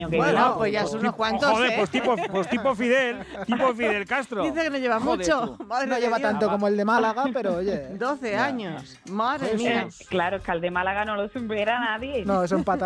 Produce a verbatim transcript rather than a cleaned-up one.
Bueno, pues ya son unos cuantos, Joder, ¿eh? pues tipo, pues tipo Fidel, tipo Fidel Castro. Dice que no lleva Joder, mucho. tú. Madre No de lleva Dios. tanto como el de Málaga, pero oye. doce años. Madre Eso. mía. Claro, es que al de Málaga no lo supera nadie. No, eso empata